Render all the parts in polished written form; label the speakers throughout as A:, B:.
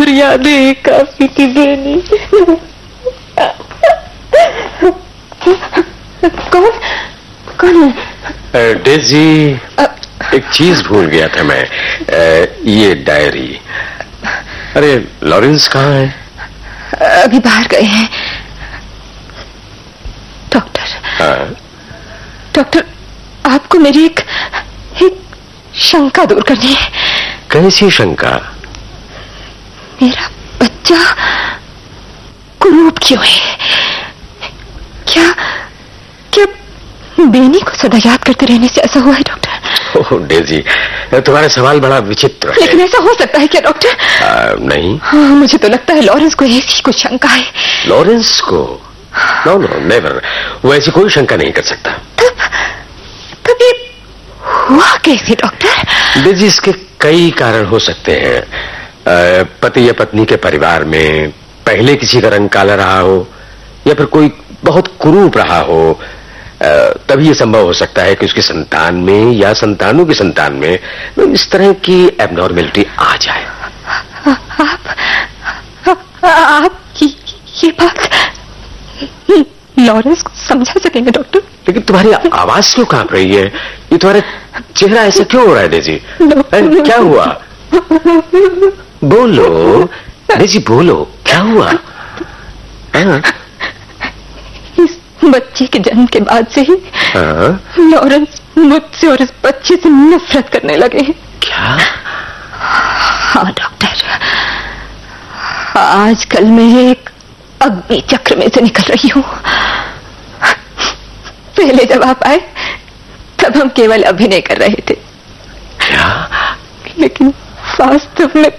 A: मधुर यादें काफी थी बेनी। कौन है?
B: डेजी, एक चीज भूल गया था मैं। ये डायरी। अरे लॉरेंस कहाँ है?
A: अभी बाहर गए हैं। डॉक्टर।
B: हाँ?
A: डॉक्टर, आपको मेरी एक शंका दूर करनी है।
B: कैसी शंका?
A: मेरा बच्चा कुरूप क्यों है? क्या बेनी को सदा याद करते रहने से ऐसा हुआ है डॉक्टर?
B: ओह डेजी, तुम्हारा सवाल बड़ा विचित्र है।
A: लेकिन ऐसा हो सकता है क्या डॉक्टर?
B: नहीं।
A: हाँ, मुझे तो लगता है लॉरेंस को ऐसी कुछ शंका है।
B: लॉरेंस को? नो नो नेवर, वो ऐसी कोई शंका नहीं कर सकता।
A: तब ये हुआ कैसे डॉक्टर?
B: डेजी, इसके कई कारण हो सकते हैं। पति या पत्नी के परिवार में पहले किसी का रंग काला रहा हो, या फिर कोई बहुत कुरूप रहा हो। तभी यह संभव हो सकता है कि उसकी संतान में या संतानों की संतान में इस तरह की एबनॉर्मेलिटी आ जाए।
A: आप ये बात लॉरेंस को समझा सकेंगे डॉक्टर?
B: लेकिन तुम्हारी आवाज क्यों कांप रही है? ये तुम्हारा चेहरा ऐसा क्यों हो रहा है डेजी? क्या हुआ? बोलो डेजी, बोलो, क्या हुआ?
A: इस बच्चे के जन्म के बाद से ही लॉरेंस मुझसे और इस बच्चे से नफरत करने लगे।
B: क्या?
A: हाँ डॉक्टर, आजकल मैं एक अग्नि चक्र में से निकल रही हूँ। पहले जब आप आए तब हम केवल अभिनय कर रहे थे।
B: क्या?
A: लेकिन वास्तव में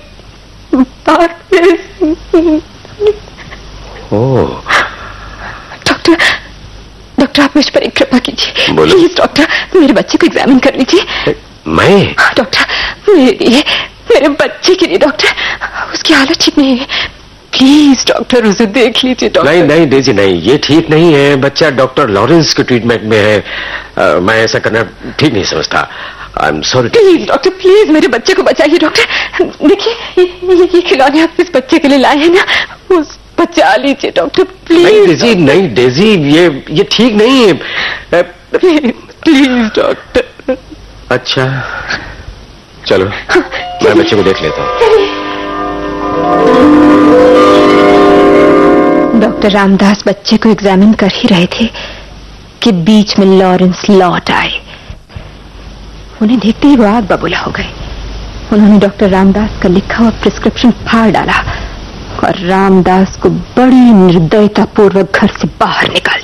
A: डॉक्टर, आप मुझ पर एक कृपा कीजिए। प्लीज डॉक्टर, मेरे बच्चे को एग्जामिन कर लीजिए।
B: मैं?
A: डॉक्टर, मेरे बच्चे के लिए डॉक्टर, उसकी हालत ठीक नहीं है। प्लीज डॉक्टर, उसे देख लीजिए डॉक्टर।
B: नहीं नहीं डेजी, नहीं, ये ठीक नहीं है। बच्चा डॉक्टर लॉरेंस के ट्रीटमेंट में है। मैं ऐसा करना ठीक नहीं समझता। I am sorry.
A: Please doctor, please मेरे बच्चे को बचाइए डॉक्टर। देखिए ये खिलौने आप इस बच्चे के लिए लाए हैं ना, उस बचा लीजिए डॉक्टर, प्लीज।
B: नहीं डेजी, नहीं डेजी, ये ठीक नहीं है।
A: Please doctor.
B: अच्छा चलो, मैं बच्चे को देख लेता हूँ।
A: डॉक्टर रामदास बच्चे को एग्जामिन कर ही रहे थे कि बीच में लॉरेंस लौट आए। उन्हें देखते ही वो आग बबूला हो गए। उन्होंने डॉक्टर रामदास का लिखा हुआ प्रिस्क्रिप्शन फाड़ डाला और रामदास को बड़ी निर्दयता पूर्वक घर से बाहर निकाल